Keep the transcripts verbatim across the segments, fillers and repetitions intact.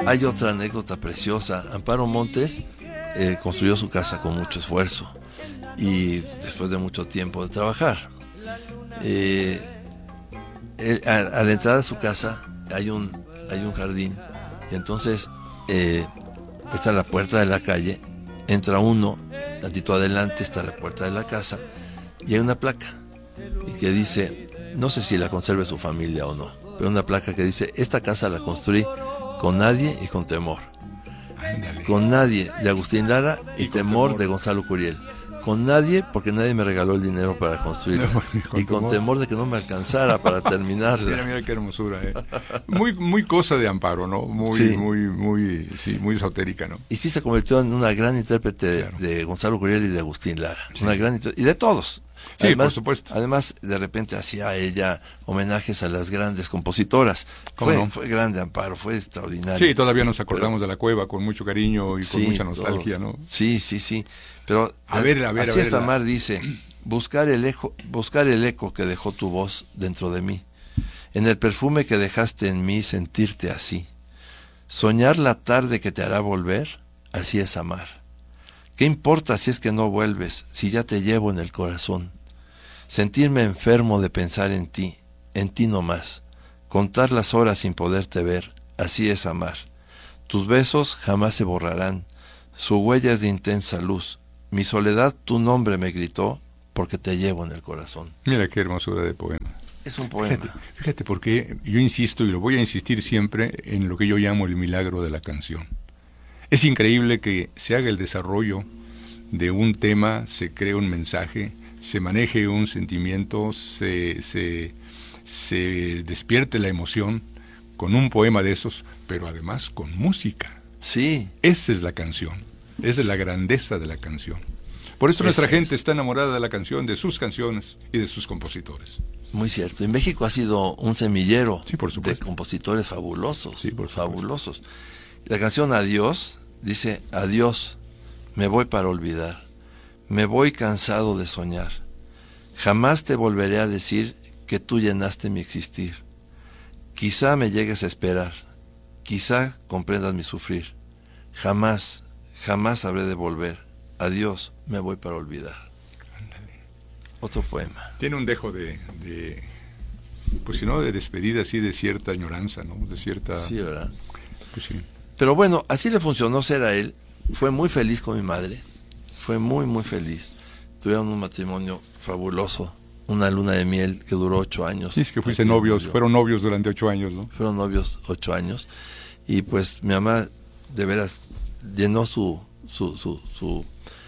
Hay otra anécdota preciosa. Amparo Montes eh, construyó su casa con mucho esfuerzo y después de mucho tiempo de trabajar. Eh, eh, a, a la entrada de su casa hay un, hay un jardín y entonces eh, está la puerta de la calle, entra uno, tantito adelante está la puerta de la casa y hay una placa y que dice, no sé si la conserve su familia o no, pero una placa que dice, esta casa la construí con nadie y con temor. Ándale. Con nadie de Agustín Lara y, y temor, temor de Gonzalo Curiel. Con nadie porque nadie me regaló el dinero para construirla. No, con y con temor. temor de que no me alcanzara para terminarla. Mira, mira qué hermosura, ¿eh? Muy, muy cosa de Amparo, ¿no? Muy, Sí. muy, muy, sí, muy esotérica, ¿no? Y sí se convirtió en una gran intérprete de, Claro. de Gonzalo Curiel y de Agustín Lara. Sí. Una gran inter- y de todos. Sí, además, por supuesto. Además, de repente hacía ella homenajes a las grandes compositoras. ¿Cómo Fue, no? fue grande Amparo, fue extraordinario. Sí, todavía nos acordamos de la cueva con mucho cariño y con Sí, mucha nostalgia, todos. ¿no? Sí, sí, sí. Pero A ver, a ver, a así ver, es, la- Amar dice, buscar el eco, buscar el eco que dejó tu voz dentro de mí, en el perfume que dejaste en mí sentirte así. Soñar la tarde que te hará volver, así es amar. ¿Qué importa si es que no vuelves, si ya te llevo en el corazón? Sentirme enfermo de pensar en ti, en ti no más. Contar las horas sin poderte ver, así es amar. Tus besos jamás se borrarán, su huella es de intensa luz. Mi soledad tu nombre me gritó, porque te llevo en el corazón. Mira qué hermosura de poema. Es un poema. Fíjate, fíjate, porque yo insisto y lo voy a insistir siempre en lo que yo llamo el milagro de la canción. Es increíble que se haga el desarrollo de un tema, se cree un mensaje, se maneje un sentimiento, se, se, se despierte la emoción con un poema de esos, pero además con música. Sí. Esa es la canción, esa es la grandeza de la canción. Por eso nuestra Esa gente es. está enamorada de la canción, de sus canciones y de sus compositores. Muy cierto. Y México ha sido un semillero Sí, por de supuesto. compositores fabulosos. Sí, por supuesto. fabulosos. La canción Adiós dice, adiós, me voy para olvidar. Me voy cansado de soñar. Jamás te volveré a decir que tú llenaste mi existir. Quizá me llegues a esperar. Quizá comprendas mi sufrir. Jamás, jamás habré de volver. Adiós, me voy para olvidar. Otro poema. Tiene un dejo de, de pues si no de despedida, sí de cierta añoranza, ¿no? De cierta... Sí, ¿verdad? Pues sí. Pero bueno, así le funcionó ser a él. Fue muy feliz con mi madre. Fue muy, muy feliz. Tuvieron un matrimonio fabuloso. Una luna de miel que duró ocho años. Sí, es que fuiste Aquí novios, murió. fueron novios durante ocho años, ¿no? Fueron novios ocho años. Y pues mi mamá, de veras, llenó su, su, su, su,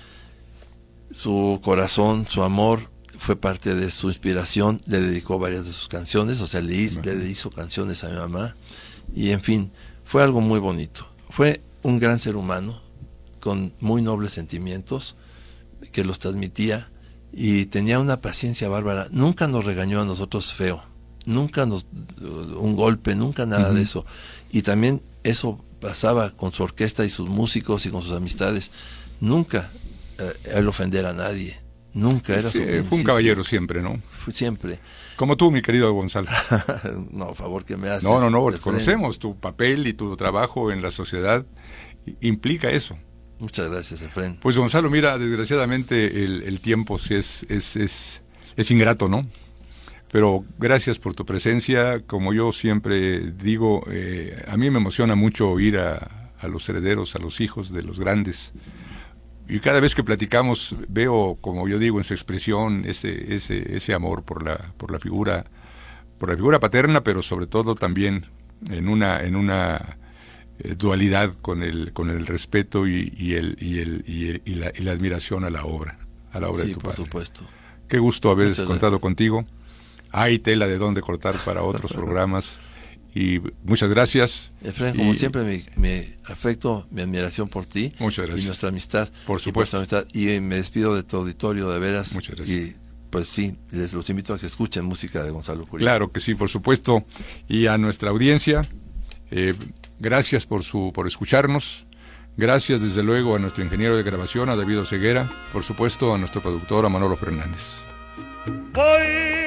su corazón, su amor. Fue parte de su inspiración. Le dedicó varias de sus canciones. O sea, le, hizo, le hizo canciones a mi mamá. Y en fin, fue algo muy bonito. Fue un gran ser humano, con muy nobles sentimientos, que los transmitía, y tenía una paciencia bárbara. Nunca nos regañó a nosotros feo, nunca nos un golpe, nunca nada uh-huh. de eso. Y también eso pasaba con su orquesta y sus músicos y con sus amistades. Nunca eh, él ofender a nadie, nunca era sí, su principio. Fue un caballero siempre, ¿no? Fue siempre. Como tú, mi querido Gonzalo. No, favor que me haces. No, no, no, conocemos tu papel y tu trabajo en la sociedad, implica eso. Muchas gracias, Efrén. Pues Gonzalo, mira, desgraciadamente el, el tiempo sí es, es, es, es ingrato, ¿no? Pero gracias por tu presencia. Como yo siempre digo, eh, a mí me emociona mucho oír a, a los herederos, a los hijos de los grandes. Y cada vez que platicamos veo, como yo digo, en su expresión ese, ese, ese amor por la, por la figura, por la figura paterna, pero sobre todo también en una, en una dualidad con el, con el respeto y, y el, y el, y el, y la, y la admiración a la obra, a la obra sí, de tu por padre. supuesto. Qué gusto haber Muchas contado gracias. contigo. Hay tela de dónde cortar para otros programas. Y muchas gracias. Efrén, como y, siempre, mi, mi afecto, mi admiración por ti. Muchas gracias. Y nuestra amistad. Por supuesto. Y, amistad, y me despido de tu auditorio, de veras. Muchas gracias. Y pues sí, les los invito a que escuchen música de Gonzalo Curiel. Claro que sí, por supuesto. Y a nuestra audiencia, eh, gracias por, su, por escucharnos. Gracias, desde luego, a nuestro ingeniero de grabación, a David Oseguera. Por supuesto, a nuestro productor, a Manolo Fernández. Voy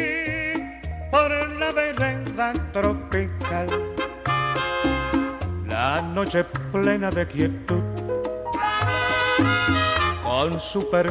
por la vereda tropical, la la noche plena de quietud, con su